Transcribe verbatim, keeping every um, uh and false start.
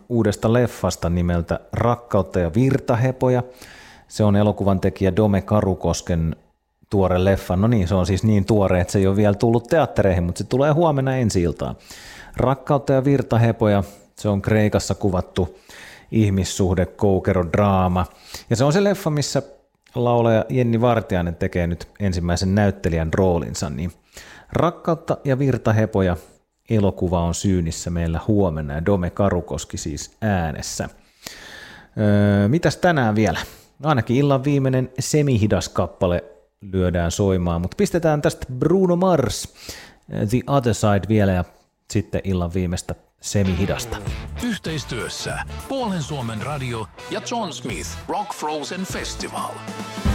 uudesta leffasta nimeltä Rakkautta ja virtahepoja. Se on elokuvan tekijä Dome Karukosken tuore leffa. No niin, se on siis niin tuore, että se ei ole vielä tullut teattereihin, mutta se tulee huomenna ensi-iltaan. Rakkautta ja virtahepoja, se on Kreikassa kuvattu ihmissuhde, koukero, draama. Ja se on se leffa, missä laulaja Jenni Vartiainen tekee nyt ensimmäisen näyttelijän roolinsa. Niin Rakkautta ja virtahepoja elokuva on syynissä meillä huomenna ja Dome Karukoski siis äänessä. Öö, mitäs tänään vielä? Ainakin illan viimeinen semihidas kappale lyödään soimaan, mutta pistetään tästä Bruno Mars, The Other Side vielä ja sitten illan viimeistä semihidasta. Yhteistyössä Puolen Suomen radio ja John Smith Rock Frozen Festival.